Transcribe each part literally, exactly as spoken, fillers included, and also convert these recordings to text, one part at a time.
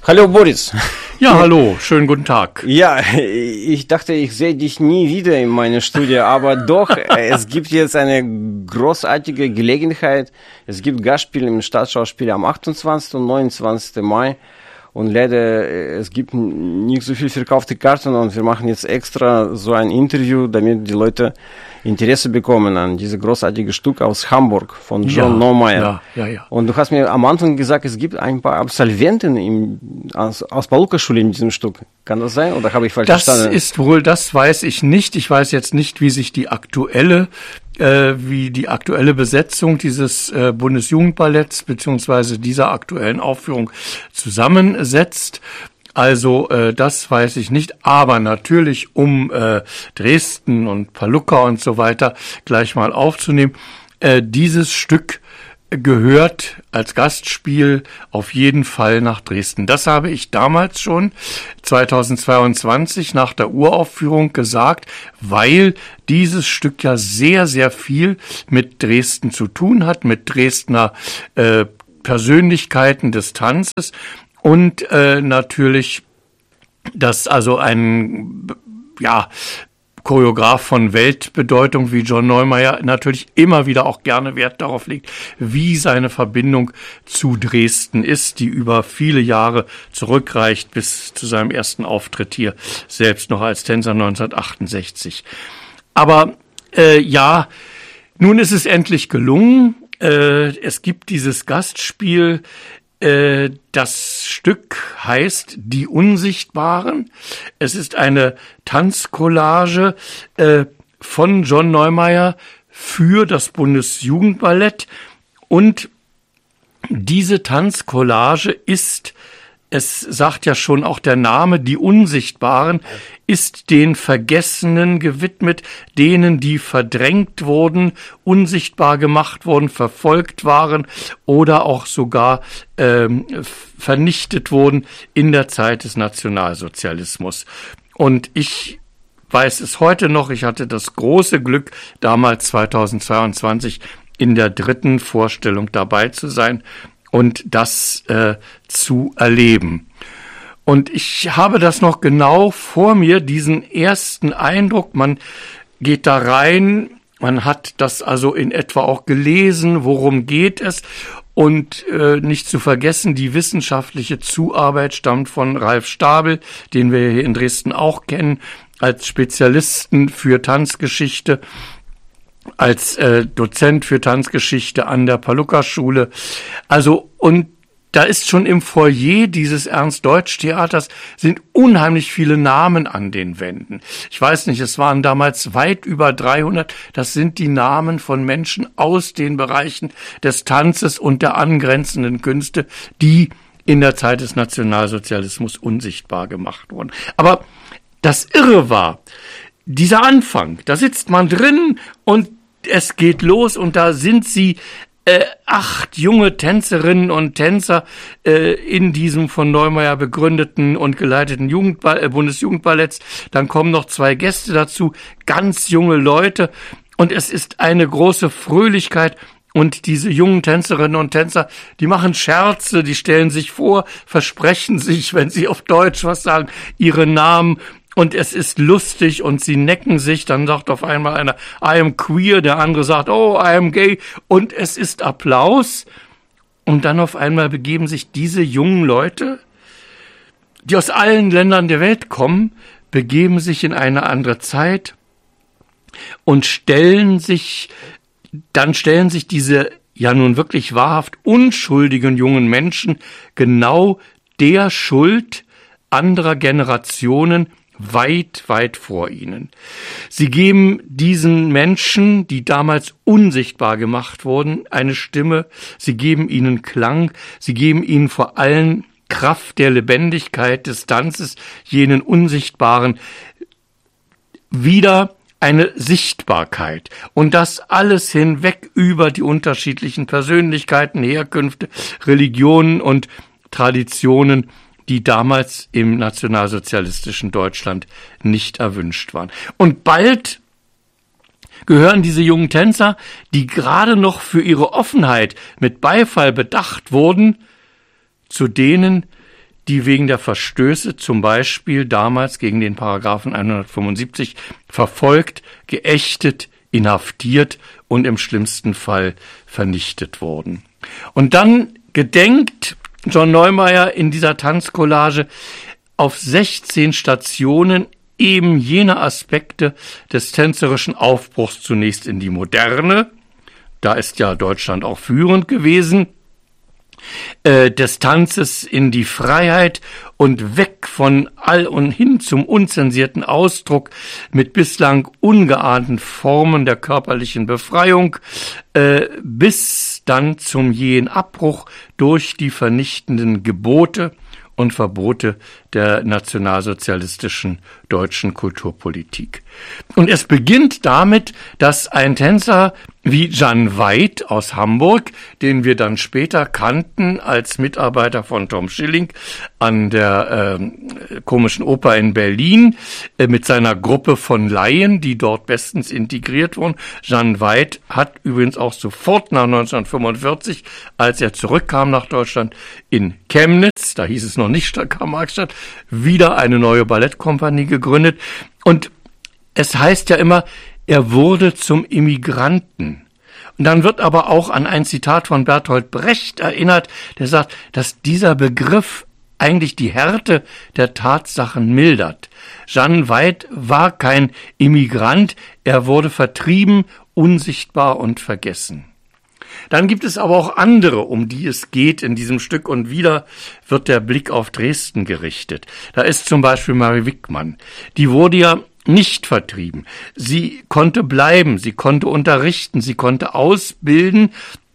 Hallo Boris. Ja, hallo, schönen guten Tag. Ja, ich dachte, ich sehe dich nie wieder in meiner Studie, aber doch, es gibt jetzt eine großartige Gelegenheit. Es gibt Gastspiele im Staatsschauspiel am achtundzwanzigsten und neunundzwanzigsten Mai. Und leider, es gibt nicht so viel verkaufte Karten und wir machen jetzt extra so ein Interview, damit die Leute Interesse bekommen an dieses großartige Stück aus Hamburg von John ja, Neumeier. Ja, ja, ja. Und du hast mir am Anfang gesagt, es gibt ein paar Absolventen im, aus, aus Paluca-Schule in diesem Stück. Kann das sein oder habe ich falsch das verstanden? Das ist wohl, das weiß ich nicht. Ich weiß jetzt nicht, wie sich die aktuelle äh, wie die aktuelle Besetzung dieses äh, Bundesjugendballetts beziehungsweise dieser aktuellen Aufführung zusammensetzt. Also äh, das weiß ich nicht, aber natürlich, um äh, Dresden und Paluca und so weiter gleich mal aufzunehmen, äh, dieses Stück gehört als Gastspiel auf jeden Fall nach Dresden. Das habe ich damals schon zweitausendzweiundzwanzig nach der Uraufführung gesagt, weil dieses Stück ja sehr, sehr viel mit Dresden zu tun hat, mit Dresdner äh, Persönlichkeiten des Tanzes und äh, natürlich, dass also ein ja Choreograf von Weltbedeutung wie John Neumeier natürlich immer wieder auch gerne Wert darauf legt, wie seine Verbindung zu Dresden ist, die über viele Jahre zurückreicht bis zu seinem ersten Auftritt hier, selbst noch als Tänzer neunzehnhundertachtundsechzig. Aber äh, ja, nun ist es endlich gelungen. Äh, es gibt dieses Gastspiel. Das Stück heißt Die Unsichtbaren. Es ist eine Tanzcollage äh, von John Neumeier für das Bundesjugendballett. Und diese Tanzcollage ist, es sagt ja schon auch der Name, Die Unsichtbaren, ist den Vergessenen gewidmet, denen, die verdrängt wurden, unsichtbar gemacht wurden, verfolgt waren oder auch sogar ähm, vernichtet wurden in der Zeit des Nationalsozialismus. Und ich weiß es heute noch, ich hatte das große Glück, damals zweitausendzweiundzwanzig in der dritten Vorstellung dabei zu sein und das äh, zu erleben. Und ich habe das noch genau vor mir, diesen ersten Eindruck. Man geht da rein, man hat das also in etwa auch gelesen, worum geht es. Und äh, nicht zu vergessen, die wissenschaftliche Zuarbeit stammt von Ralf Stabel, den wir hier in Dresden auch kennen, als Spezialisten für Tanzgeschichte, als äh, Dozent für Tanzgeschichte an der Paluca-Schule. Also, und da ist schon im Foyer dieses Ernst-Deutsch-Theaters sind unheimlich viele Namen an den Wänden. Ich weiß nicht, es waren damals weit über dreihundert. Das sind die Namen von Menschen aus den Bereichen des Tanzes und der angrenzenden Künste, die in der Zeit des Nationalsozialismus unsichtbar gemacht wurden. Aber das Irre war, dieser Anfang, da sitzt man drin und es geht los und da sind sie Äh, acht junge Tänzerinnen und Tänzer äh, in diesem von Neumeier begründeten und geleiteten Jugendball- äh, Bundesjugendballetts. Dann kommen noch zwei Gäste dazu, ganz junge Leute. Und es ist eine große Fröhlichkeit. Und diese jungen Tänzerinnen und Tänzer, die machen Scherze, die stellen sich vor, versprechen sich, wenn sie auf Deutsch was sagen, ihre Namen. Und es ist lustig und sie necken sich, dann sagt auf einmal einer, I am queer, der andere sagt, oh, I am gay, und es ist Applaus. Und dann auf einmal begeben sich diese jungen Leute, die aus allen Ländern der Welt kommen, begeben sich in eine andere Zeit und stellen sich, dann stellen sich diese ja nun wirklich wahrhaft unschuldigen jungen Menschen genau der Schuld anderer Generationen weit, weit vor ihnen. Sie geben diesen Menschen, die damals unsichtbar gemacht wurden, eine Stimme, sie geben ihnen Klang, sie geben ihnen vor allem Kraft der Lebendigkeit des Tanzes, jenen Unsichtbaren, wieder eine Sichtbarkeit. Und das alles hinweg über die unterschiedlichen Persönlichkeiten, Herkünfte, Religionen und Traditionen, die damals im nationalsozialistischen Deutschland nicht erwünscht waren. Und bald gehören diese jungen Tänzer, die gerade noch für ihre Offenheit mit Beifall bedacht wurden, zu denen, die wegen der Verstöße zum Beispiel damals gegen den Paragraphen hundertfünfundsiebzig verfolgt, geächtet, inhaftiert und im schlimmsten Fall vernichtet wurden. Und dann gedenkt John Neumeier in dieser Tanzcollage auf sechzehn Stationen eben jene Aspekte des tänzerischen Aufbruchs zunächst in die Moderne, da ist ja Deutschland auch führend gewesen, äh, des Tanzes in die Freiheit und weg von all und hin zum unzensierten Ausdruck mit bislang ungeahnten Formen der körperlichen Befreiung, äh, bis dann zum jähen Abbruch durch die vernichtenden Gebote und Verbote der nationalsozialistischen deutschen Kulturpolitik. Und es beginnt damit, dass ein Tänzer wie Jan Veit aus Hamburg, den wir dann später kannten als Mitarbeiter von Tom Schilling an der äh, Komischen Oper in Berlin, äh, mit seiner Gruppe von Laien, die dort bestens integriert wurden. Jan Veit hat übrigens auch sofort nach neunzehnhundertfünfundvierzig, als er zurückkam nach Deutschland, in Chemnitz, da hieß es noch nicht Karl-Marx-Stadt, wieder eine neue Ballettkompanie gegründet. Und es heißt ja immer, er wurde zum Immigranten. Und dann wird aber auch an ein Zitat von Bertolt Brecht erinnert, der sagt, dass dieser Begriff eigentlich die Härte der Tatsachen mildert. Jan Veit war kein Immigrant, er wurde vertrieben, unsichtbar und vergessen. Dann gibt es aber auch andere, um die es geht in diesem Stück, und wieder wird der Blick auf Dresden gerichtet. Da ist zum Beispiel Marie Wickmann. Die wurde ja nicht vertrieben. Sie konnte bleiben, sie konnte unterrichten, sie konnte ausbilden,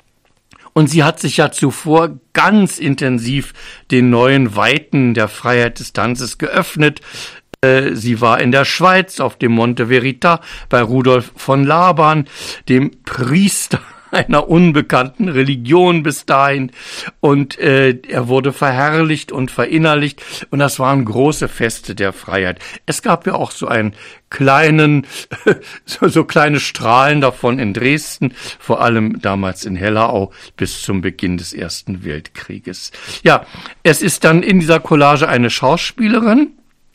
und sie hat sich ja zuvor ganz intensiv den neuen Weiten der Freiheit des Tanzes geöffnet. Sie war in der Schweiz auf dem Monte Verita bei Rudolf von Laban, dem Priester einer unbekannten Religion bis dahin, und äh, er wurde verherrlicht und verinnerlicht, und das waren große Feste der Freiheit. Es gab ja auch so einen kleinen, so, so kleine Strahlen davon in Dresden, vor allem damals in Hellerau bis zum Beginn des Ersten Weltkrieges. Ja, es ist dann in dieser Collage eine Schauspielerin,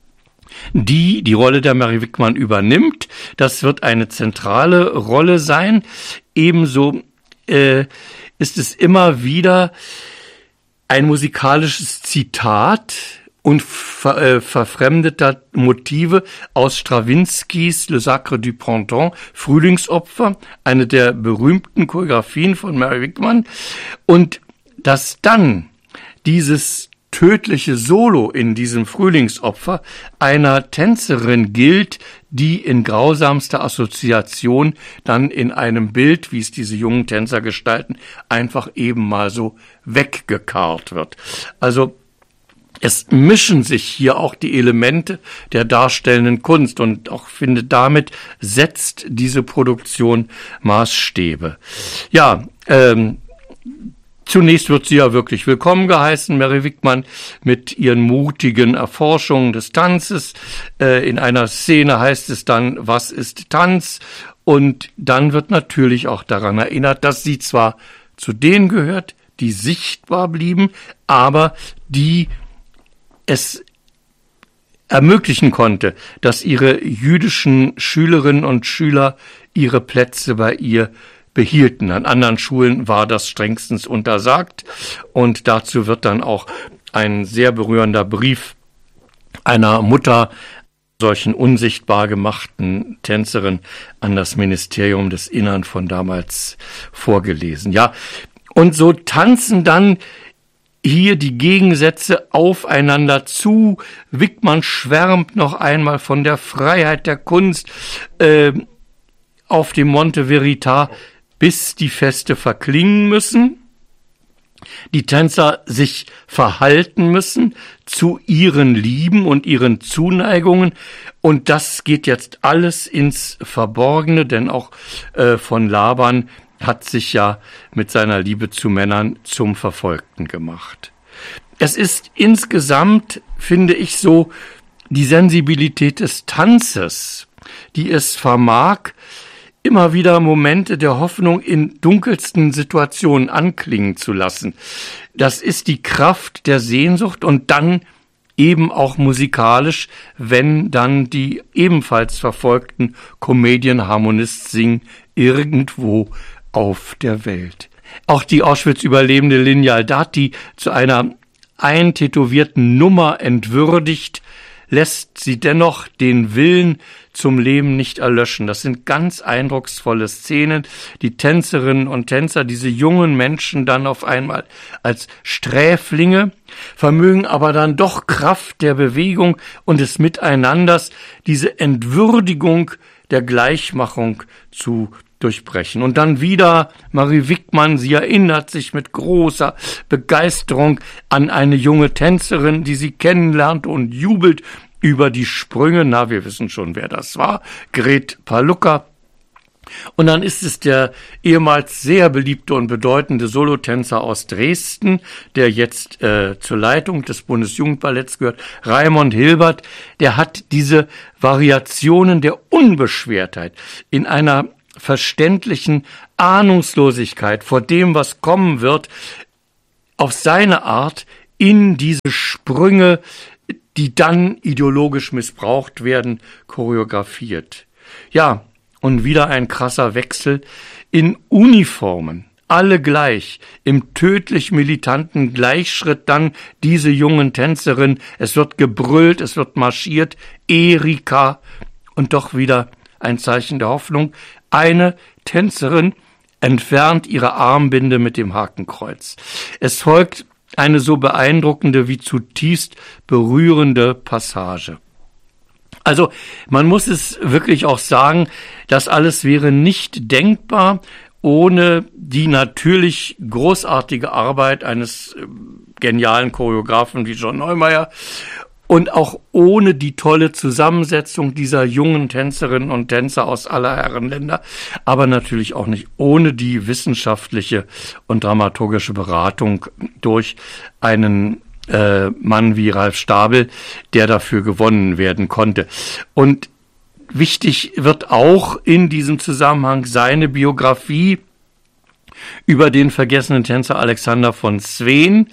die die Rolle der Marie Wickmann übernimmt. Das wird eine zentrale Rolle sein. Ebenso äh, ist es immer wieder ein musikalisches Zitat und ver, äh, verfremdeter Motive aus Strawinskys Le Sacre du Printemps, Frühlingsopfer, eine der berühmten Choreografien von Marie Wickmann. Und dass dann dieses tödliche Solo in diesem Frühlingsopfer einer Tänzerin gilt, die in grausamster Assoziation dann in einem Bild, wie es diese jungen Tänzer gestalten, einfach eben mal so weggekarrt wird. Also es mischen sich hier auch die Elemente der darstellenden Kunst, und auch finde, damit setzt diese Produktion Maßstäbe. Ja, ähm, zunächst wird sie ja wirklich willkommen geheißen, Marie Wickmann, mit ihren mutigen Erforschungen des Tanzes. Äh, in einer Szene heißt es dann, was ist Tanz? Und dann wird natürlich auch daran erinnert, dass sie zwar zu denen gehört, die sichtbar blieben, aber die es ermöglichen konnte, dass ihre jüdischen Schülerinnen und Schüler ihre Plätze bei ihr behielten. An anderen Schulen war das strengstens untersagt, und dazu wird dann auch ein sehr berührender Brief einer Mutter solchen unsichtbar gemachten Tänzerin an das Ministerium des Innern von damals vorgelesen. Ja, und so tanzen dann hier die Gegensätze aufeinander zu. Wickmann schwärmt noch einmal von der Freiheit der Kunst äh, auf dem Monte Verita, bis die Feste verklingen müssen, die Tänzer sich verhalten müssen zu ihren Lieben und ihren Zuneigungen, und das geht jetzt alles ins Verborgene, denn auch äh, von Laban hat sich ja mit seiner Liebe zu Männern zum Verfolgten gemacht. Es ist insgesamt, finde ich, so die Sensibilität des Tanzes, die es vermag, immer wieder Momente der Hoffnung in dunkelsten Situationen anklingen zu lassen. Das ist die Kraft der Sehnsucht und dann eben auch musikalisch, wenn dann die ebenfalls verfolgten Comedian-Harmonist singen, irgendwo auf der Welt. Auch die Auschwitz-Überlebende Lineal Dat, die zu einer eintätowierten Nummer entwürdigt, lässt sie dennoch den Willen zum Leben nicht erlöschen. Das sind ganz eindrucksvolle Szenen. Die Tänzerinnen und Tänzer, diese jungen Menschen dann auf einmal als Sträflinge, vermögen aber dann doch Kraft der Bewegung und des Miteinanders, diese Entwürdigung der Gleichmachung zu durchbrechen. Und dann wieder Marie Wickmann, sie erinnert sich mit großer Begeisterung an eine junge Tänzerin, die sie kennenlernt und jubelt über die Sprünge. Na, wir wissen schon, wer das war. Gret Palucka. Und dann ist es der ehemals sehr beliebte und bedeutende Solotänzer aus Dresden, der jetzt äh, zur Leitung des Bundesjugendballetts gehört, Raimund Hilbert. Der hat diese Variationen der Unbeschwertheit in einer verständlichen Ahnungslosigkeit vor dem, was kommen wird, auf seine Art in diese Sprünge, die dann ideologisch missbraucht werden, choreografiert. Ja, und wieder ein krasser Wechsel in Uniformen. Alle gleich, im tödlich militanten Gleichschritt dann diese jungen Tänzerinnen. Es wird gebrüllt, es wird marschiert. Erika. Und doch wieder ein Zeichen der Hoffnung. Eine Tänzerin entfernt ihre Armbinde mit dem Hakenkreuz. Es folgt eine so beeindruckende wie zutiefst berührende Passage. Also man muss es wirklich auch sagen, das alles wäre nicht denkbar ohne die natürlich großartige Arbeit eines genialen Choreografen wie John Neumeier und auch ohne die tolle Zusammensetzung dieser jungen Tänzerinnen und Tänzer aus aller Herren Länder, aber natürlich auch nicht ohne die wissenschaftliche und dramaturgische Beratung durch einen äh, Mann wie Ralf Stabel, der dafür gewonnen werden konnte. Und wichtig wird auch in diesem Zusammenhang seine Biografie über den vergessenen Tänzer Alexander von Zween,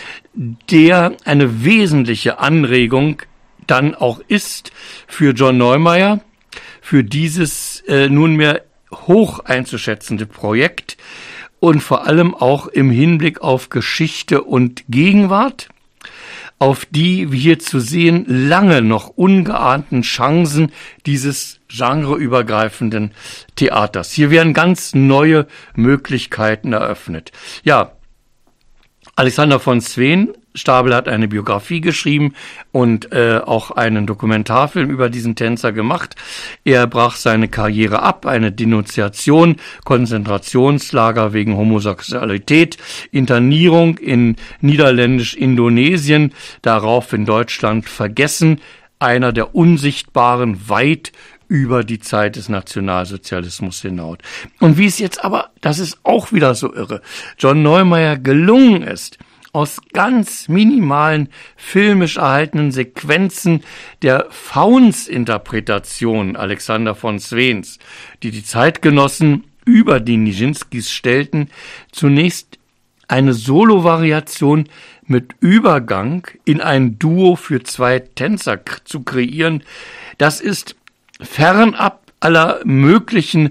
der eine wesentliche Anregung dann auch ist für John Neumeier, für dieses äh, nunmehr hoch einzuschätzende Projekt und vor allem auch im Hinblick auf Geschichte und Gegenwart, auf die, wie hier zu sehen, lange noch ungeahnten Chancen dieses genreübergreifenden Theaters. Hier werden ganz neue Möglichkeiten eröffnet. Ja, Alexander von Zween, Stabel hat eine Biografie geschrieben und äh, auch einen Dokumentarfilm über diesen Tänzer gemacht. Er brach seine Karriere ab, eine Denunziation, Konzentrationslager wegen Homosexualität, Internierung in Niederländisch-Indonesien, darauf in Deutschland vergessen, einer der Unsichtbaren, weit über die Zeit des Nationalsozialismus hinaus. Und wie es jetzt aber, das ist auch wieder so irre, John Neumeier gelungen ist, aus ganz minimalen filmisch erhaltenen Sequenzen der Fauns-Interpretation Alexander von Zweens, die die Zeitgenossen über die Nijinsky's stellten, zunächst eine Solo-Variation mit Übergang in ein Duo für zwei Tänzer zu kreieren. Das ist fernab aller möglichen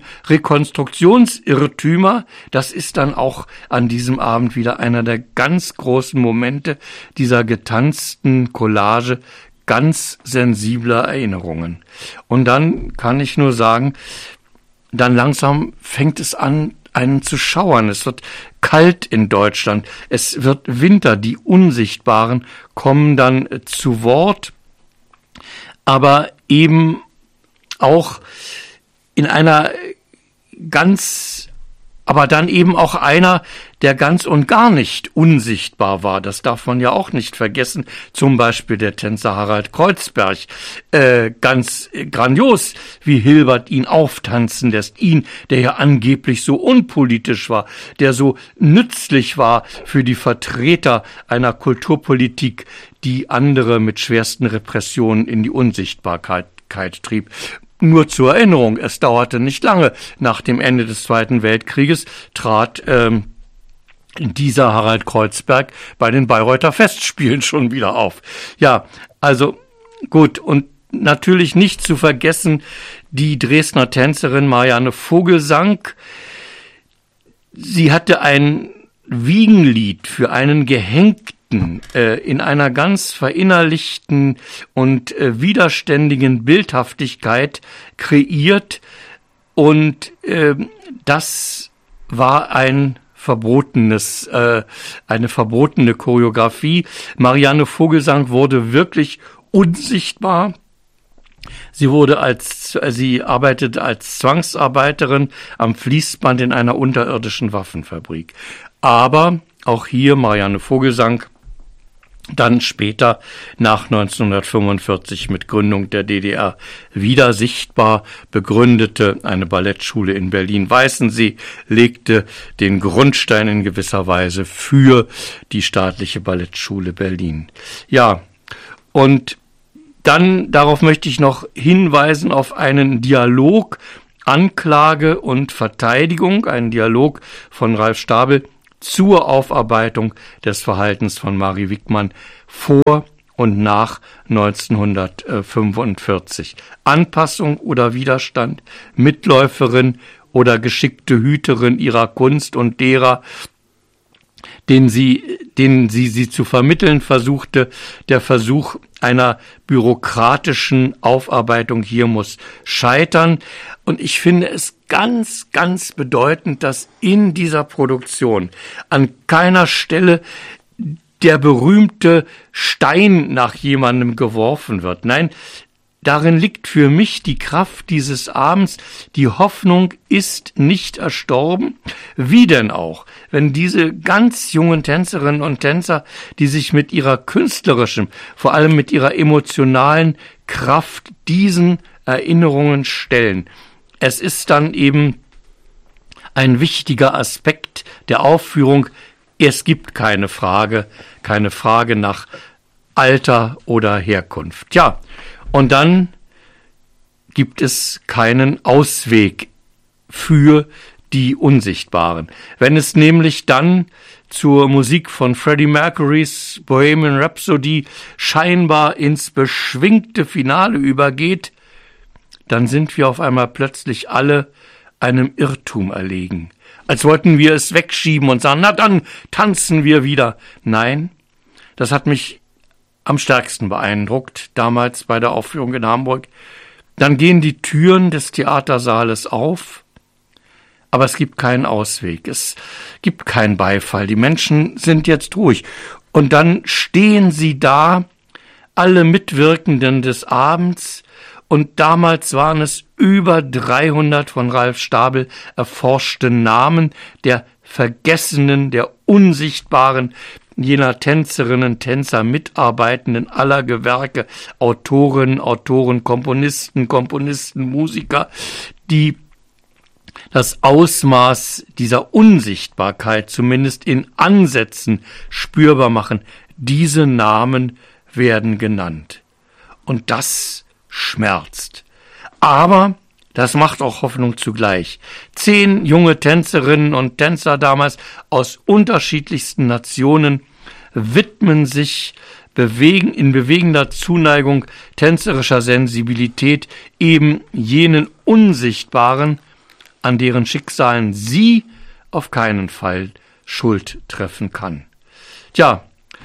Rekonstruktionsirrtümer. Das ist dann auch an diesem Abend wieder einer der ganz großen Momente dieser getanzten Collage ganz sensibler Erinnerungen. Und dann kann ich nur sagen, dann langsam fängt es an, einen zu schauern. Es wird kalt in Deutschland. Es wird Winter. Die Unsichtbaren kommen dann zu Wort, aber eben auch in einer ganz, aber dann eben auch einer, der ganz und gar nicht unsichtbar war. Das darf man ja auch nicht vergessen. Zum Beispiel der Tänzer Harald Kreuzberg. Äh, ganz grandios, wie Hilbert ihn auftanzen lässt. Ihn, der ja angeblich so unpolitisch war, der so nützlich war für die Vertreter einer Kulturpolitik, die andere mit schwersten Repressionen in die Unsichtbarkeit trieb. Nur zur Erinnerung, es dauerte nicht lange. Nach dem Ende des Zweiten Weltkrieges trat ähm, dieser Harald Kreuzberg bei den Bayreuther Festspielen schon wieder auf. Ja, also gut, und natürlich nicht zu vergessen die Dresdner Tänzerin Marianne Vogelsang. Sie hatte ein Wiegenlied für einen Gehängten äh, in einer ganz verinnerlichten und äh, widerständigen Bildhaftigkeit kreiert, und äh, das war ein verbotenes, äh, eine verbotene Choreografie. Marianne Vogelsang wurde wirklich unsichtbar. Sie wurde als, sie arbeitete als Zwangsarbeiterin am Fließband in einer unterirdischen Waffenfabrik. Aber auch hier Marianne Vogelsang, dann später nach neunzehnhundertfünfundvierzig mit Gründung der D D R wieder sichtbar, begründete eine Ballettschule in Berlin-Weißensee, legte den Grundstein in gewisser Weise für die staatliche Ballettschule Berlin. Ja, und dann, darauf möchte ich noch hinweisen, auf einen Dialog Anklage und Verteidigung, einen Dialog von Ralf Stabel zur Aufarbeitung des Verhaltens von Marie Wickmann vor und nach neunzehnhundertfünfundvierzig. Anpassung oder Widerstand, Mitläuferin oder geschickte Hüterin ihrer Kunst und derer, den sie, den sie, sie zu vermitteln versuchte. Der Versuch einer bürokratischen Aufarbeitung hier muss scheitern. Und ich finde es ganz, ganz bedeutend, dass in dieser Produktion an keiner Stelle der berühmte Stein nach jemandem geworfen wird. Nein, darin liegt für mich die Kraft dieses Abends. Die Hoffnung ist nicht erstorben. Wie denn auch, wenn diese ganz jungen Tänzerinnen und Tänzer, die sich mit ihrer künstlerischen, vor allem mit ihrer emotionalen Kraft diesen Erinnerungen stellen. Es ist dann eben ein wichtiger Aspekt der Aufführung. Es gibt keine Frage, keine Frage nach Alter oder Herkunft. Ja, und dann gibt es keinen Ausweg für die Unsichtbaren. Wenn es nämlich dann zur Musik von Freddie Mercurys Bohemian Rhapsody scheinbar ins beschwingte Finale übergeht, dann sind wir auf einmal plötzlich alle einem Irrtum erlegen. Als wollten wir es wegschieben und sagen, na dann tanzen wir wieder. Nein, das hat mich am stärksten beeindruckt, damals bei der Aufführung in Hamburg. Dann gehen die Türen des Theatersaales auf, aber es gibt keinen Ausweg, es gibt keinen Beifall. Die Menschen sind jetzt ruhig. Und dann stehen sie da, alle Mitwirkenden des Abends, und damals waren es über dreihundert von Ralf Stabel erforschte Namen der Vergessenen, der Unsichtbaren, jener Tänzerinnen, Tänzer, Mitarbeitenden aller Gewerke, Autorinnen, Autoren, Komponisten, Komponisten, Musiker, die das Ausmaß dieser Unsichtbarkeit zumindest in Ansätzen spürbar machen. Diese Namen werden genannt. Und das schmerzt. Aber das macht auch Hoffnung zugleich. Zehn junge Tänzerinnen und Tänzer damals aus unterschiedlichsten Nationen widmen sich bewegen, in bewegender Zuneigung tänzerischer Sensibilität eben jenen Unsichtbaren, an deren Schicksalen sie auf keinen Fall Schuld treffen kann. Tja,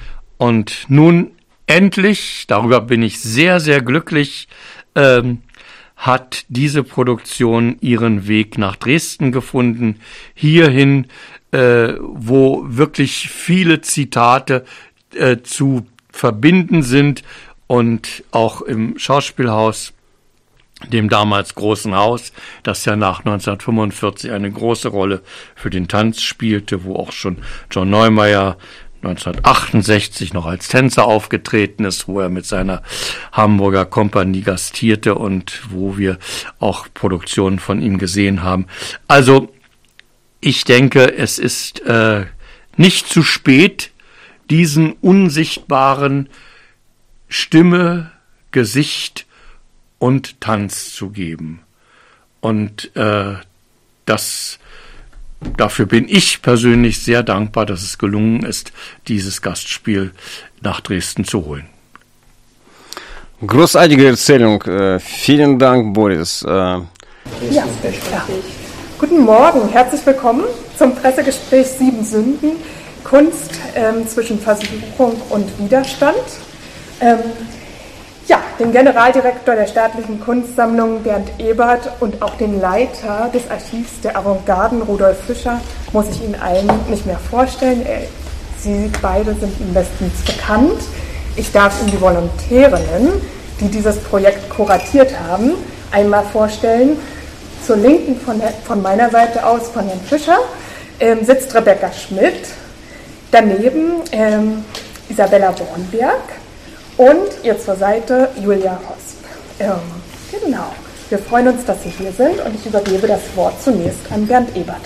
und nun endlich, darüber bin ich sehr, sehr glücklich, ähm, hat diese Produktion ihren Weg nach Dresden gefunden, hierhin, äh, wo wirklich viele Zitate äh, zu verbinden sind, und auch im Schauspielhaus, dem damals Großen Haus, das ja nach neunzehnhundertfünfundvierzig eine große Rolle für den Tanz spielte, wo auch schon John Neumeier neunzehnhundertachtundsechzig noch als Tänzer aufgetreten ist, wo er mit seiner Hamburger Kompanie gastierte und wo wir auch Produktionen von ihm gesehen haben. Also ich denke, es ist äh, nicht zu spät, diesen unsichtbaren Stimme, Gesicht und Tanz zu geben. Und äh, das, dafür bin ich persönlich sehr dankbar, dass es gelungen ist, dieses Gastspiel nach Dresden zu holen. Großartige Erzählung. Äh, vielen Dank, Boris. Äh, ja, ja. Guten Morgen, herzlich willkommen zum Pressegespräch Sieben Sünden, Kunst ähm, zwischen Versuchung und Widerstand. Ähm, ja, den Generaldirektor der Staatlichen Kunstsammlung Bernd Ebert und auch den Leiter des Archivs der Avantgarden Rudolf Fischer muss ich Ihnen allen nicht mehr vorstellen. Sie beide sind Ihnen bestens bekannt. Ich darf Ihnen die Volontärinnen, die dieses Projekt kuratiert haben, einmal vorstellen. Zur Linken von, der, von meiner Seite aus, von Herrn Fischer, ähm, sitzt Rebecca Schmidt, daneben ähm, Isabella Bornberg und ihr zur Seite Julia Hosp. Ähm, genau. Wir freuen uns, dass Sie hier sind und ich übergebe das Wort zunächst an Bernd Ebert.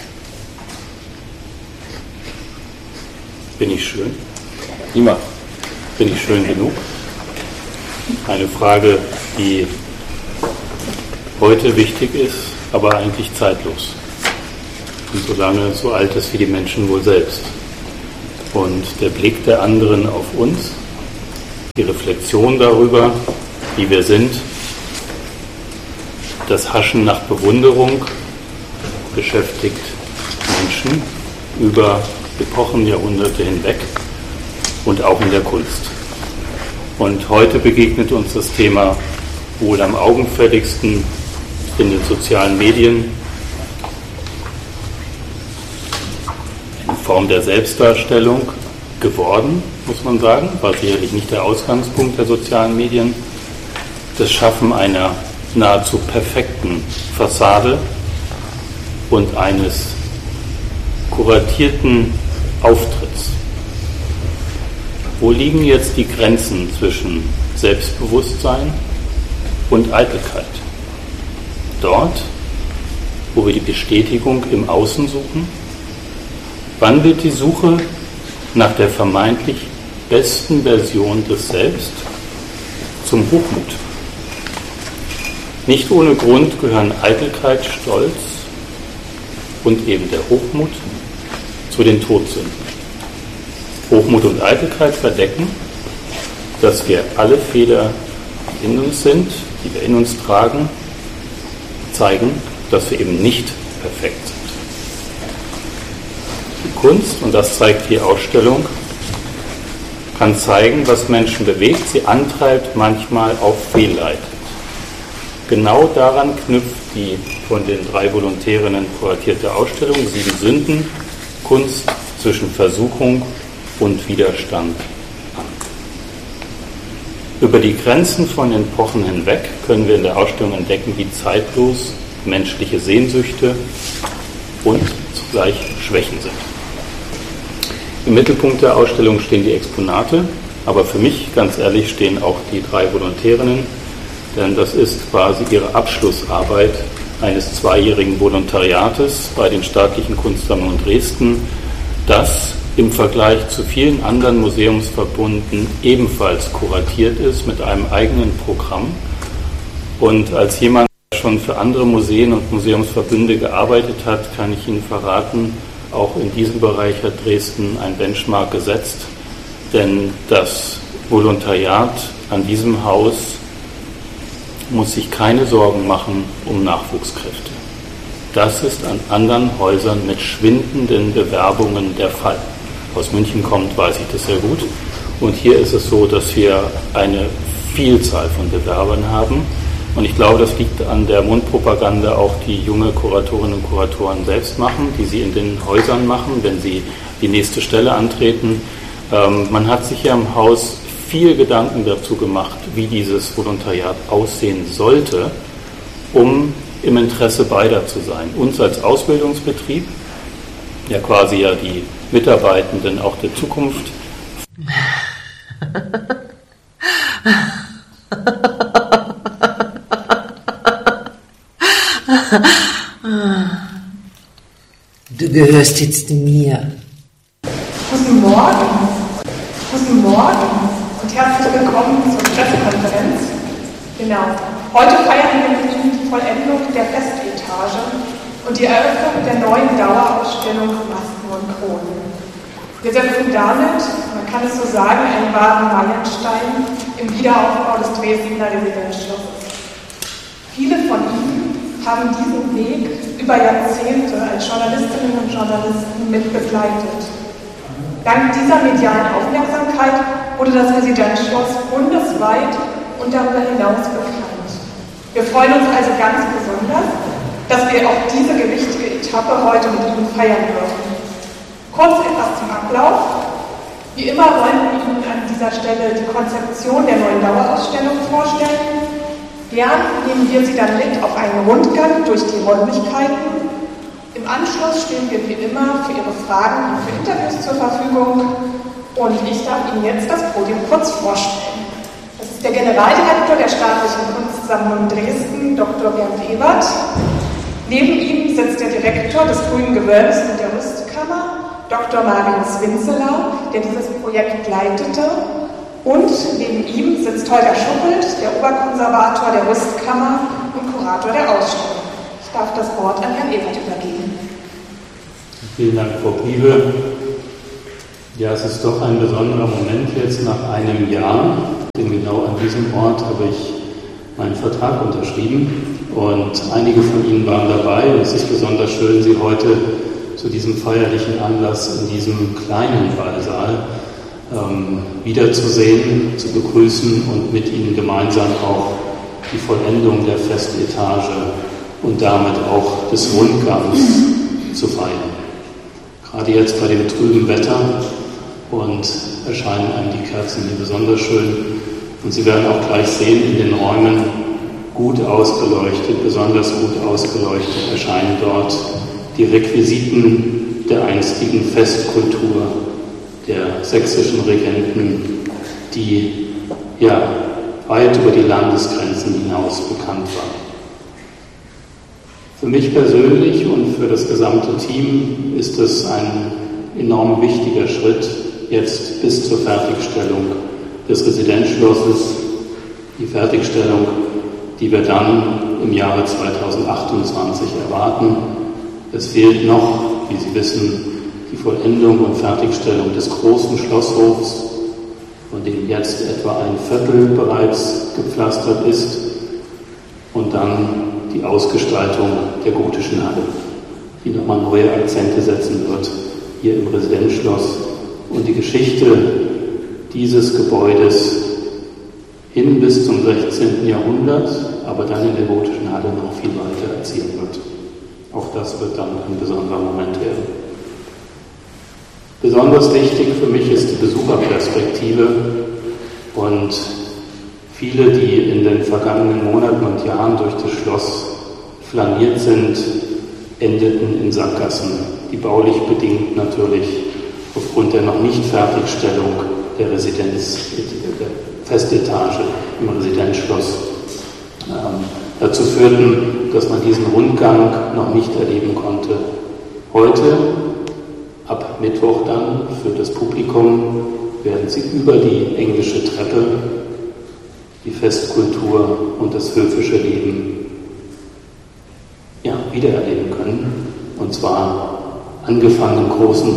Bin ich schön? Immer. Bin ich schön genug? Eine Frage, die heute wichtig ist, aber eigentlich zeitlos. Und so lange so alt ist wie die Menschen wohl selbst. Und der Blick der anderen auf uns, die Reflexion darüber, wie wir sind, das Haschen nach Bewunderung beschäftigt Menschen über Epochen, Jahrhunderte hinweg und auch in der Kunst. Und heute begegnet uns das Thema wohl am augenfälligsten in den sozialen Medien in Form der Selbstdarstellung geworden, muss man sagen, war sicherlich nicht der Ausgangspunkt der sozialen Medien, das Schaffen einer nahezu perfekten Fassade und eines kuratierten Auftritts. Wo liegen jetzt die Grenzen zwischen Selbstbewusstsein und Eitelkeit? Dort, wo wir die Bestätigung im Außen suchen? Wann wird die Suche nach der vermeintlich besten Version des Selbst zum Hochmut? Nicht ohne Grund gehören Eitelkeit, Stolz und eben der Hochmut zu den Todsünden. Hochmut und Eitelkeit verdecken, dass wir alle Fehler, die in uns sind, die wir in uns tragen, zeigen, dass wir eben nicht perfekt sind. Die Kunst, und das zeigt die Ausstellung, kann zeigen, was Menschen bewegt, sie antreibt, manchmal auch fehlleitet. Genau daran knüpft die von den drei Volontärinnen kuratierte Ausstellung Sieben Sünden, Kunst zwischen Versuchung und Widerstand an. Über die Grenzen von Epochen hinweg können wir in der Ausstellung entdecken, wie zeitlos menschliche Sehnsüchte und zugleich Schwächen sind. Im Mittelpunkt der Ausstellung stehen die Exponate, aber für mich, ganz ehrlich, stehen auch die drei Volontärinnen, denn das ist quasi ihre Abschlussarbeit eines zweijährigen Volontariates bei den Staatlichen Kunstsammlungen Dresden, das im Vergleich zu vielen anderen Museumsverbunden ebenfalls kuratiert ist mit einem eigenen Programm. Und als jemand, der schon für andere Museen und Museumsverbünde gearbeitet hat, kann ich Ihnen verraten, auch in diesem Bereich hat Dresden ein Benchmark gesetzt, denn das Volontariat an diesem Haus muss sich keine Sorgen machen um Nachwuchskräfte. Das ist an anderen Häusern mit schwindenden Bewerbungen der Fall. Aus München kommt, weiß ich das sehr gut. Und hier ist es so, dass wir eine Vielzahl von Bewerbern haben. Und ich glaube, das liegt an der Mundpropaganda, auch die junge Kuratorinnen und Kuratoren selbst machen, die sie in den Häusern machen, wenn sie die nächste Stelle antreten. Ähm, man hat sich hier im Haus viel Gedanken dazu gemacht, wie dieses Volontariat aussehen sollte, um im Interesse beider zu sein. Uns als Ausbildungsbetrieb, ja quasi ja die Mitarbeitenden auch der Zukunft. Du gehörst jetzt mir. Guten Morgen. Guten Morgen und herzlich willkommen zur Pressekonferenz. Genau. Heute feiern wir mit Ihnen die Vollendung der Festetage und die Eröffnung der neuen Dauerausstellung Masken und Kronen. Wir setzen damit, man kann es so sagen, einen wahren Meilenstein im Wiederaufbau des Dresdner Residenzschlosses. Viele von Ihnen haben diesen Weg über Jahrzehnte als Journalistinnen und Journalisten mitbegleitet. Dank dieser medialen Aufmerksamkeit wurde das Residenzschloss bundesweit und darüber hinaus bekannt. Wir freuen uns also ganz besonders, dass wir auch diese gewichtige Etappe heute mit Ihnen feiern dürfen. Kurz etwas zum Ablauf. Wie immer wollen wir Ihnen an dieser Stelle die Konzeption der neuen Dauerausstellung vorstellen. Gern nehmen wir Sie dann mit auf einen Rundgang durch die Räumlichkeiten. Im Anschluss stehen wir wie immer für Ihre Fragen und für Interviews zur Verfügung. Und ich darf Ihnen jetzt das Podium kurz vorstellen. Das ist der Generaldirektor der Staatlichen Kunstsammlung Dresden, Doktor Bernd Ebert. Neben ihm sitzt der Direktor des Grünen Gewölbes und der Rüstkammer, Doktor Marius Winzeler, der dieses Projekt leitete. Und neben ihm sitzt Holger Schuppelt, der Oberkonservator der Rüstkammer und Kurator der Ausstellung. Ich darf das Wort an Herrn Ebert übergeben. Vielen Dank, Frau Priebe. Ja, es ist doch ein besonderer Moment jetzt nach einem Jahr, denn genau an diesem Ort habe ich meinen Vertrag unterschrieben und einige von Ihnen waren dabei. Und es ist besonders schön, Sie heute zu diesem feierlichen Anlass in diesem kleinen Ballsaal ähm, wiederzusehen, zu begrüßen und mit Ihnen gemeinsam auch die Vollendung der Festetage und damit auch des Rundgangs zu feiern. Gerade jetzt bei dem trüben Wetter und erscheinen einem die Kerzen hier besonders schön. Und Sie werden auch gleich sehen, in den Räumen gut ausgeleuchtet, besonders gut ausgeleuchtet, erscheinen dort die Requisiten der einstigen Festkultur der sächsischen Regenten, die ja weit über die Landesgrenzen hinaus bekannt war. Für mich persönlich und für das gesamte Team ist es ein enorm wichtiger Schritt jetzt bis zur Fertigstellung des Residenzschlosses, die Fertigstellung, die wir dann im Jahre zweitausendachtundzwanzig erwarten. Es fehlt noch, wie Sie wissen, die Vollendung und Fertigstellung des großen Schlosshofs, von dem jetzt etwa ein Viertel bereits gepflastert ist, und dann die Ausgestaltung der gotischen Halle, die nochmal neue Akzente setzen wird hier im Residenzschloss und die Geschichte dieses Gebäudes hin bis zum sechzehnten Jahrhundert, aber dann in der gotischen Halle noch viel weiter erzählen wird. Auch das wird dann ein besonderer Moment werden. Besonders wichtig für mich ist die Besucherperspektive und viele, die in den vergangenen Monaten und Jahren durch das Schloss flaniert sind, endeten in Sackgassen, die baulich bedingt natürlich aufgrund der noch nicht Fertigstellung der Residenz, der Festetage im Residenzschloss ähm, dazu führten, dass man diesen Rundgang noch nicht erleben konnte. Heute, ab Mittwoch dann, für das Publikum, werden Sie über die englische Treppe die Festkultur und das höfische Leben ja, wiedererleben können. Und zwar angefangen im großen,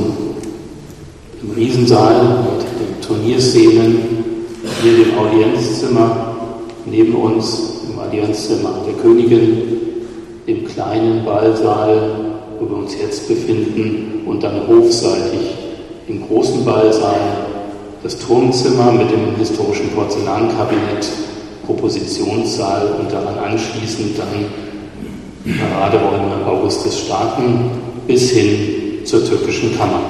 im Riesensaal mit den Turnierszenen, hier dem Audienzzimmer, neben uns im Audienzzimmer der Königin, im kleinen Ballsaal, wo wir uns jetzt befinden, und dann hofseitig im großen Ballsaal, das Turmzimmer mit dem historischen Porzellankabinett, Propositionssaal und daran anschließend dann die Paraderäume August des Starken bis hin zur türkischen Kammer.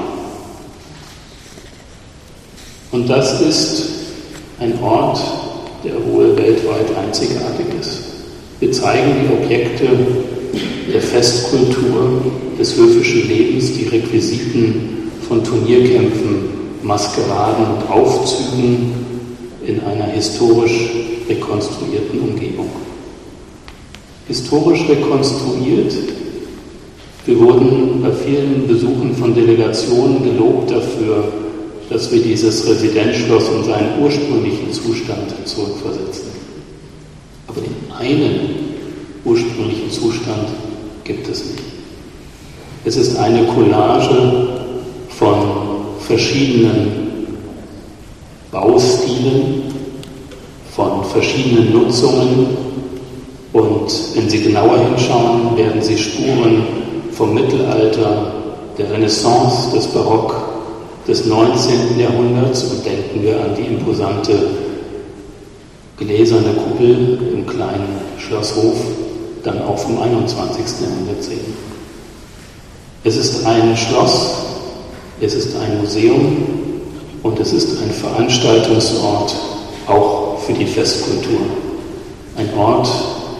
Und das ist ein Ort, der wohl weltweit einzigartig ist. Wir zeigen die Objekte der Festkultur, des höfischen Lebens, die Requisiten von Turnierkämpfen, Maskeraden und Aufzügen in einer historisch rekonstruierten Umgebung. Historisch rekonstruiert. Wir wurden bei vielen Besuchen von Delegationen gelobt dafür, dass wir dieses Residenzschloss in seinen ursprünglichen Zustand zurückversetzen. Aber den einen ursprünglichen Zustand gibt es nicht. Es ist eine Collage von verschiedenen Baustilen, von verschiedenen Nutzungen, und wenn Sie genauer hinschauen, werden Sie Spuren vom Mittelalter, der Renaissance, des Barock, des neunzehnten Jahrhunderts, und denken wir an die imposante gläserne Kuppel im kleinen Schlosshof, dann auch vom einundzwanzigsten Jahrhundert sehen. Es ist ein Schloss, es ist ein Museum und es ist ein Veranstaltungsort auch für die Festkultur. Ein Ort,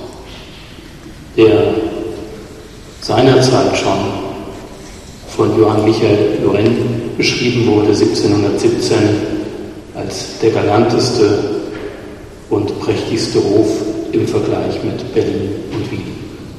der seinerzeit schon von Johann Michael Lorraine beschrieben wurde, siebzehnhundertsiebzehn, als der galanteste und prächtigste Hof im Vergleich mit Berlin und Wien.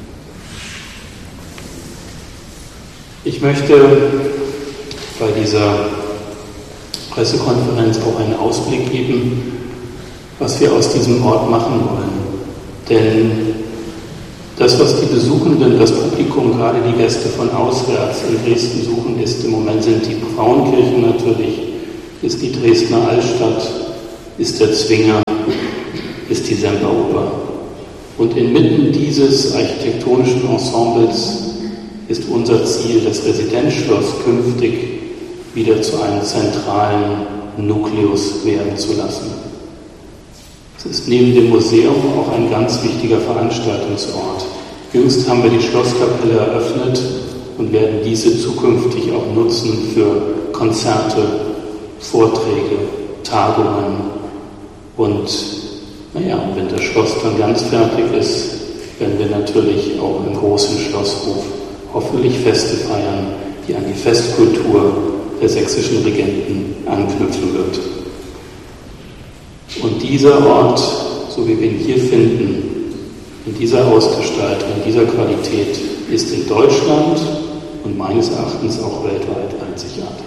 Ich möchte bei dieser Pressekonferenz auch einen Ausblick geben, was wir aus diesem Ort machen wollen. Denn das, was die Besuchenden, das Publikum, gerade die Gäste von auswärts in Dresden suchen, ist im Moment sind die Frauenkirchen natürlich, ist die Dresdner Altstadt, ist der Zwinger, ist die Semperoper. Und inmitten dieses architektonischen Ensembles ist unser Ziel, das Residenzschloss künftig wieder zu einem zentralen Nukleus werden zu lassen. Es ist neben dem Museum auch ein ganz wichtiger Veranstaltungsort. Jüngst haben wir die Schlosskapelle eröffnet und werden diese zukünftig auch nutzen für Konzerte, Vorträge, Tagungen. Und naja, wenn das Schloss dann ganz fertig ist, werden wir natürlich auch im großen Schlosshof hoffentlich Feste feiern, die an die Festkultur der sächsischen Regenten anknüpfen wird. Und dieser Ort, so wie wir ihn hier finden, in dieser Ausgestaltung, in dieser Qualität, ist in Deutschland und meines Erachtens auch weltweit einzigartig.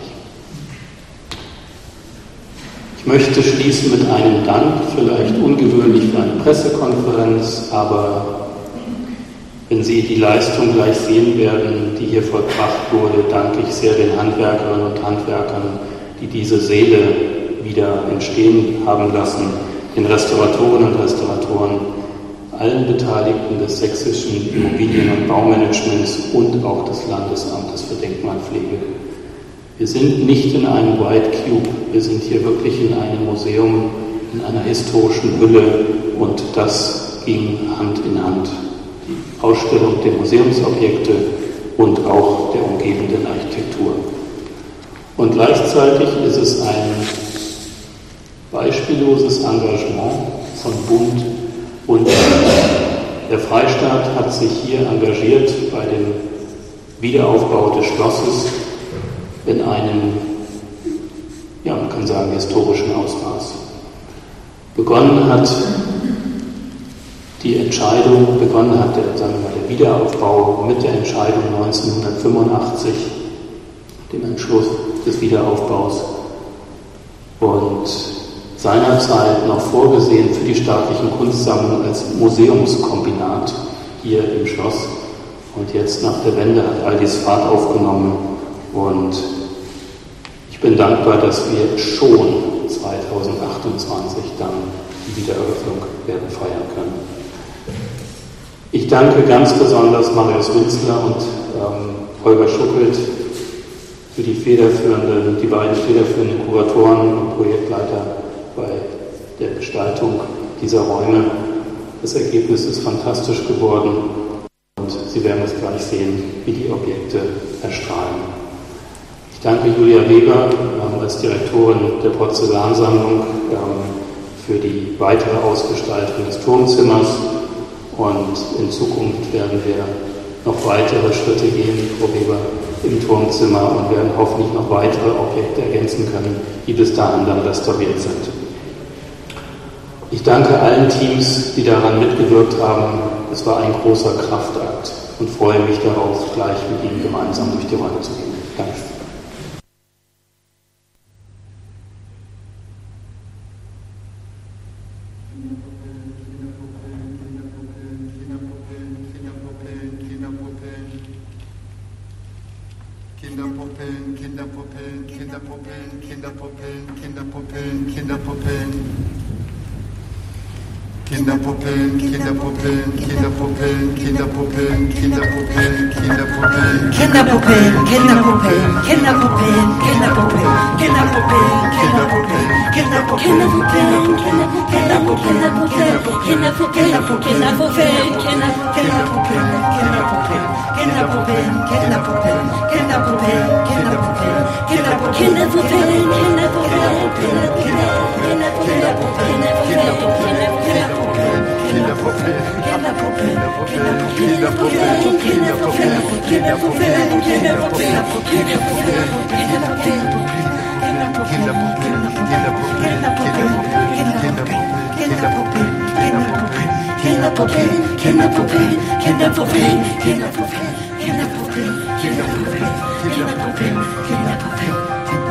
Ich möchte schließen mit einem Dank, vielleicht ungewöhnlich für eine Pressekonferenz, aber wenn Sie die Leistung gleich sehen werden, die hier vollbracht wurde, danke ich sehr den Handwerkerinnen und Handwerkern, die diese Säle wieder entstehen haben lassen, den Restauratorinnen und Restauratoren, allen Beteiligten des sächsischen Immobilien- und Baumanagements und auch des Landesamtes für Denkmalpflege. Wir sind nicht in einem White Cube, wir sind hier wirklich in einem Museum, in einer historischen Hülle, und das ging Hand in Hand. Die Ausstellung der Museumsobjekte und auch der umgebenden Architektur. Und gleichzeitig ist es ein beispielloses Engagement von Bund und der Freistaat hat sich hier engagiert bei dem Wiederaufbau des Schlosses in einem, ja, man kann sagen, historischen Ausmaß. Begonnen hat die Entscheidung, begonnen hat der, sagen wir mal, der Wiederaufbau mit der Entscheidung neunzehnhundertfünfundachtzig, dem Entschluss des Wiederaufbaus, und seinerzeit noch vorgesehen für die staatlichen Kunstsammlungen als Museumskombinat hier im Schloss. Und jetzt nach der Wende hat all dies Fahrt aufgenommen, und ich bin dankbar, dass wir schon zweitausendachtundzwanzig dann die Wiedereröffnung werden feiern können. Ich danke ganz besonders Marius Winzler und ähm, Holger Schuckelt für die federführenden, die beiden federführenden Kuratoren und Projektleiter bei der Gestaltung dieser Räume. Das Ergebnis ist fantastisch geworden und Sie werden es gleich sehen, wie die Objekte erstrahlen. Ich danke Julia Weber ähm, als Direktorin der Porzellansammlung ähm, für die weitere Ausgestaltung des Turmzimmers, und in Zukunft werden wir noch weitere Schritte gehen, Frau Weber, im Turmzimmer, und werden hoffentlich noch weitere Objekte ergänzen können, die bis dahin dann restauriert sind. Ich danke allen Teams, die daran mitgewirkt haben. Es war ein großer Kraftakt und freue mich darauf, gleich mit Ihnen gemeinsam durch die Räume zu gehen. Danke. Kinderpupillen, Kinderpupillen, Kinderpupillen. Kinderpupillen, Kinderpupillen, Kinderpupillen, Kinderpupillen, Kinderpupillen, Kinderpupillen. Kinderpupillen, Kinderpupillen, Kinderpupillen, Kinderpupillen, Kinderpupillen, Kinderpupillen, Kinderpupillen, Kinderpupillen, Kinderpupillen, Kinderpupillen, Kinderpupillen, Kinderpupillen, Kinderpupillen, Kinderpupillen, Kinderpupillen, Kinderpupillen, Kinderpupillen,